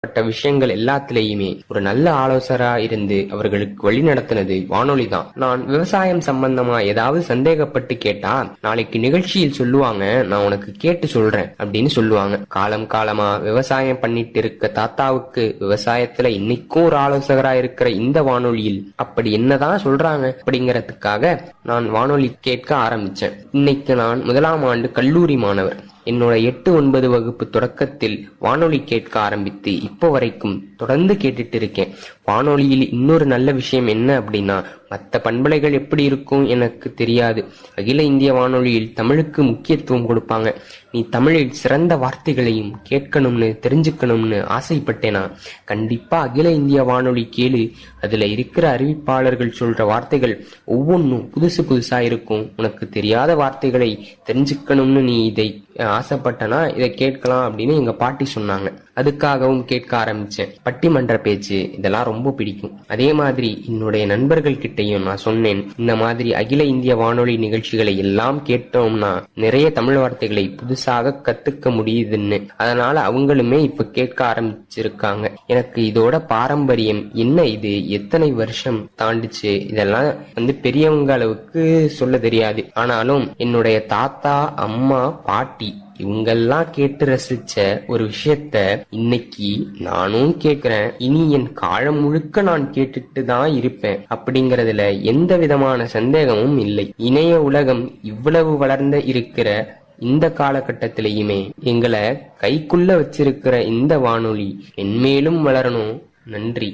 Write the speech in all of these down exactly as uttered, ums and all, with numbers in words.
பட்ட விஷயங்கள் எல்லாத்திலேயுமே ஒரு நல்ல ஆலோசகரா இருந்து அவர்களுக்கு வழி நடத்தினது வானொலி தான். நான் விவசாயம் சம்பந்தமா ஏதாவது சந்தேகப்பட்டு கேட்டா நாளைக்கு நிகழ்ச்சியில் சொல்லுவாங்க, நான் உனக்கு கேட்டு சொல்றேன் அப்படின்னு சொல்லுவாங்க. காலம் காலமா விவசாயம் பண்ணிட்டு இருக்க தாத்தாவுக்கு விவசாயத்துல இன்னைக்கும் ஒரு ஆலோசகரா இருக்கிற இந்த வானொலியில் அப்படி என்னதான் சொல்றாங்க அப்படிங்கறதுக்காக நான் வானொலி கேட்க ஆரம்பிச்சேன். இன்னைக்கு நான் முதலாம் ஆண்டு கல்லூரி மாணவர். என்னோட எட்டு ஒன்பது வகுப்பு தொடக்கத்தில் வானொலி கேட்க ஆரம்பித்து இப்போ வரைக்கும் தொடர்ந்து கேட்டுட்டு இருக்கேன். வானொலியில் இன்னொரு நல்ல விஷயம் என்ன அப்படின்னா, மற்ற பண்பலைகள் எப்படி இருக்கும் எனக்கு தெரியாது. அகில இந்திய வானொலியில் தமிழுக்கு முக்கியத்துவம் கொடுப்பாங்க. நீ தமிழில் சிறந்த வார்த்தைகளையும் கேட்கணும்னு தெரிஞ்சுக்கணும்னு ஆசைப்பட்டேனா கண்டிப்பா அகில இந்திய வானொலி கேளு. அதுல இருக்கிற அறிவிப்பாளர்கள் சொல்ற வார்த்தைகள் ஒவ்வொன்றும் புதுசு புதுசா இருக்கும். உனக்கு தெரியாத வார்த்தைகளை தெரிஞ்சுக்கணும்னு நீ இதை ஆசைப்பட்டனா இதை கேட்கலாம் அப்படின்னு எங்க பாட்டி சொன்னாங்க. அதுக்காகவும் கேட்க ஆரம்பிச்சேன். பட்டிமன்ற பேச்சு இதெல்லாம் ரொம்ப பிடிக்கும். அதே மாதிரி என்னுடைய நண்பர்கள் கிட்டையும் நான் சொன்னேன், இந்த மாதிரி அகில இந்திய வானொலி நிகழ்ச்சிகளை எல்லாம் கேட்டோம்னா நிறைய தமிழ் வார்த்தைகளை புதுசாக கத்துக்க முடியுதுன்னு. அதனால அவங்களுமே இப்ப கேட்க ஆரம்பிச்சிருக்காங்க. எனக்கு இதோட பாரம்பரியம் என்ன, இது எத்தனை வருஷம் தாண்டிச்சு, இதெல்லாம் வந்து பெரியவங்க அளவுக்கு சொல்ல தெரியாது. ஆனாலும் என்னுடைய தாத்தா, அம்மா, பாட்டி இவங்கெல்லாம் கேட்டு ரசிச்ச ஒரு விஷயத்த இன்னைக்கு நானும் கேட்கிறேன். இனி என் காலம் முழுக்க நான் கேட்டுட்டு தான் இருப்பேன் அப்படிங்கறதுல எந்த விதமான சந்தேகமும் இல்லை. இணைய உலகம் இவ்வளவு வளர்ந்த இருக்கிற இந்த காலகட்டத்திலையுமே எங்களை கைக்குள்ள வச்சிருக்கிற இந்த வானொலி மென்மேலும் வளரணும். நன்றி.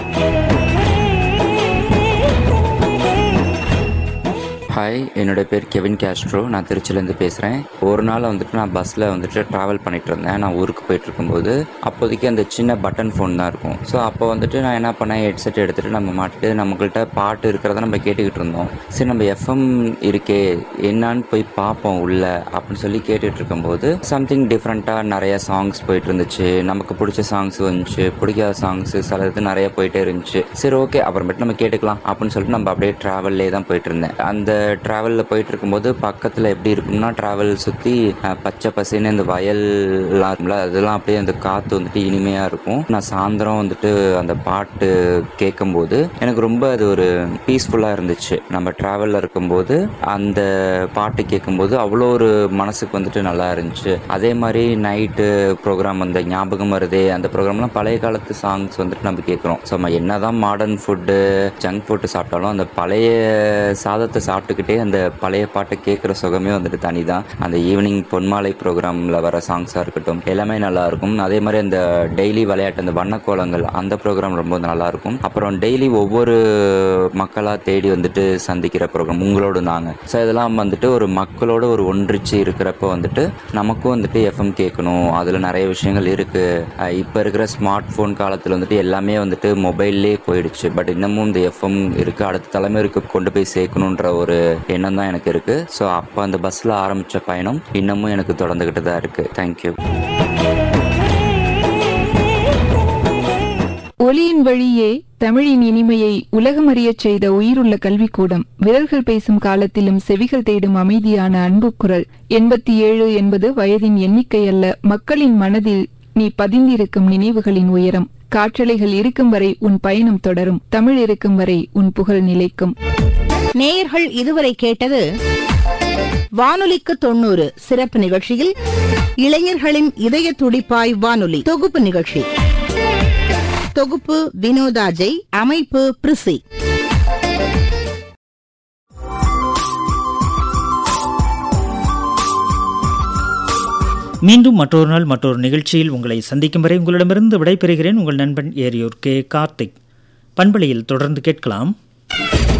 ஹாய், என்னோட பேர் கெவின் கேஸ்ட்ரோ. நான் திருச்சியிலேருந்து பேசுகிறேன். ஒரு நாள் வந்துட்டு நான் பஸ்ஸில் வந்துட்டு ட்ராவல் பண்ணிட்டு இருந்தேன். நான் ஊருக்கு போயிட்டு இருக்கும்போது அப்போதைக்கு அந்த சின்ன பட்டன் ஃபோன் தான் இருக்கும். ஸோ அப்போ வந்துட்டு நான் என்ன பண்ணேன், ஹெட்செட் எடுத்துகிட்டு நம்ம மாட்டிட்டு நம்மகிட்ட பாட்டு இருக்கிறத நம்ம கேட்டுக்கிட்டு இருந்தோம். சரி, நம்ம எஃப்எம் இருக்கே என்னான்னு போய் பார்ப்போம் உள்ள அப்படின்னு சொல்லி கேட்டுட்டு இருக்கும்போது சம்திங் டிஃப்ரெண்ட்டாக நிறைய சாங்ஸ் போயிட்டு இருந்துச்சு. நமக்கு பிடிச்ச சாங்ஸ் வந்துச்சு, பிடிக்காத சாங்ஸு சில இது நிறைய போயிட்டே இருந்துச்சு. சரி, ஓகே, அப்புறமேட்டு நம்ம கேட்டுக்கலாம் அப்படின்னு சொல்லிட்டு நம்ம அப்படியே ட்ராவல்லே தான் போயிட்டு இருந்தேன். அந்த ட்ராவலில் போயிட்டு இருக்கும்போது பக்கத்தில் எப்படி இருக்கும்னா, ட்ராவல் சுற்றி பச்சை பசேன்னு இந்த வயல்லாம் இருக்கும்ல, அதெல்லாம் அப்படியே அந்த காற்று வந்துட்டு இனிமையாக இருக்கும். நான் சாயந்தரம் வந்துட்டு அந்த பாட்டு கேட்கும்போது எனக்கு ரொம்ப அது ஒரு பீஸ்ஃபுல்லாக இருந்துச்சு. நம்ம ட்ராவலில் இருக்கும்போது அந்த பாட்டு கேட்கும்போது அவ்வளோ ஒரு மனசுக்கு வந்துட்டு நல்லா இருந்துச்சு. அதே மாதிரி நைட்டு ப்ரோக்ராம் அந்த ஞாபகம் வருதே, அந்த ப்ரோக்ராம்லாம் பழைய காலத்து சாங்ஸ் வந்துட்டு நம்ம கேட்குறோம். ஸோ நம்ம என்ன தான் மாடர்ன் ஃபுட்டு ஜங்க் ஃபுட்டு சாப்பிட்டாலும் அந்த பழைய சாதத்தை சாப்பிட்டு அந்த பழைய பாட்டை கேட்குற சுகமே வந்துட்டு தனி தான். அந்த ஈவினிங் பொன்மாலை ப்ரோக்ராமில் வர சாங்ஸாக இருக்கட்டும் எல்லாமே நல்லா இருக்கும். அதே மாதிரி அந்த டெய்லி விளையாட்டு அந்த வண்ணக்கோலங்கள் அந்த ப்ரோக்ராம் ரொம்ப நல்லா இருக்கும். அப்புறம் டெய்லி ஒவ்வொரு மக்களாக தேடி வந்துட்டு சந்திக்கிற ப்ரோக்ராம் உங்களோடு நாங்கள். ஸோ இதெல்லாம் வந்துட்டு ஒரு மக்களோட ஒரு ஒன்றிச்சு இருக்கிறப்ப வந்துட்டு நமக்கும் வந்துட்டு எஃப்எம் கேட்கணும். அதில் நிறைய விஷயங்கள் இருக்குது. இப்போ இருக்கிற ஸ்மார்ட் ஃபோன் காலத்தில் வந்துட்டு எல்லாமே வந்துட்டு மொபைல்லே போயிடுச்சு. பட் இன்னமும் இந்த எஃப்எம் இருக்குது, அடுத்த தலைமுறைக்கு கொண்டு போய் சேர்க்கணுன்ற ஒரு எண்ணம் தான் எனக்கு இருக்கு. ஸோ அப்போ அந்த பஸ்ஸில் ஆரம்பித்த பயணம் இன்னமும் எனக்கு தொடர்ந்துகிட்டு தான் இருக்கு. தேங்க்யூ. ஒலியின் வழியே தமிழின் இனிமையை உலகமறியச் செய்த உயிருள்ள கல்விக்கூடம், விரல்கள் பேசும் காலத்திலும் செவிகள் தேடும் அமைதியான அன்பு குரல். எண்பத்தி ஏழு என்பது வயதின் எண்ணிக்கை அல்ல, மக்களின் மனதில் நீ பதிந்திருக்கும் நினைவுகளின் உயரம். காற்றலைகள் இருக்கும் வரை உன் பயணம் தொடரும், தமிழ் இருக்கும் வரை உன் புகழ் நிலைக்கும். நேயர்கள் இதுவரை கேட்டது வானொலிக்கு தொண்ணூறு சிறப்பு நிகழ்ச்சியில் இளைஞர்களின் இதய துடிப்பாய் வானொலி தொகுப்பு நிகழ்ச்சி. தொகுப்பு வினோதாஜை, அமைப்பு பிரிசி. மீண்டும் மற்றொரு நாள் மற்றொரு நிகழ்ச்சியில் உங்களை சந்திக்கும் வரை உங்களிடமிருந்து விடைபெறுகிறேன். உங்கள் நண்பன் ஏரியூர் கே கார்த்திக். பண்பலையில் தொடர்ந்து கேட்கலாம்.